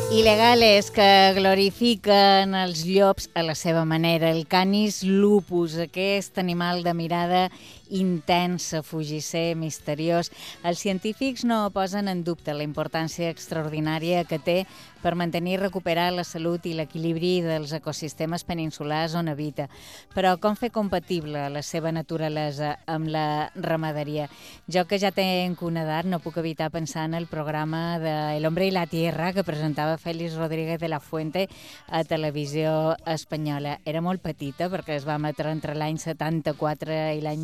Il·legales que glorifiquen els llops a la seva manera. El canis lupus, aquest animal de mirada intensa, fugisser, misteriós. Els científics no posen en dubte la importància extraordinària que té per mantenir i recuperar la salut i l'equilibri dels ecosistemes peninsulars on habita. Però com fer compatible la seva naturalesa amb la ramaderia? Jo, que ja tenc una edat, no puc evitar pensar en el programa de El hombre y la tierra que presentava Félix Rodríguez de la Fuente a Televisió Espanyola. Era molt petita perquè es va emetre entre l'any 74 i l'any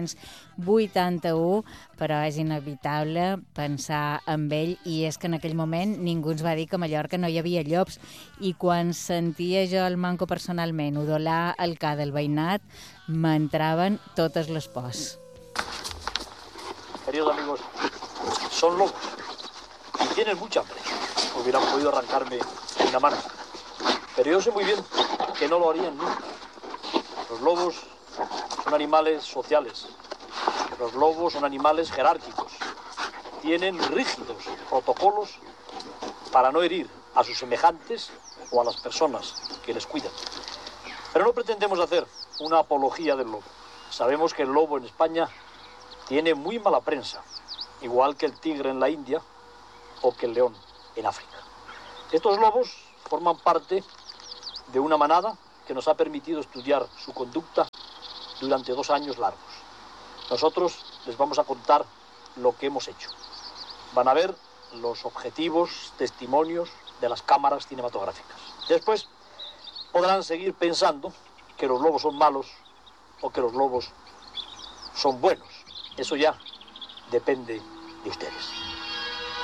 1981, però és inevitable pensar en ell, i és que en aquell moment ningú ens va dir que a Mallorca no hi havia llops, i quan sentia jo el manco personalment udolar el ca del veïnat m'entraven totes les pors. Queridos amigos, son lobos y tienen mucha hambre. Hubieran podido arrancarme una mano, pero yo sé muy bien que no lo harían nunca. Los lobos son animales sociales. Los lobos son animales jerárquicos. Tienen rígidos protocolos para no herir a sus semejantes o a las personas que les cuidan. Pero no pretendemos hacer una apología del lobo. Sabemos que el lobo en España tiene muy mala prensa, igual que el tigre en la India o que el león en África. Estos lobos forman parte de una manada que nos ha permitido estudiar su conducta durante 2 años largos. Nosotros les vamos a contar lo que hemos hecho. Van a ver los objetivos testimonios de las cámaras cinematográficas. Después podrán seguir pensando que los lobos son malos o que los lobos son buenos. Eso ya depende de ustedes.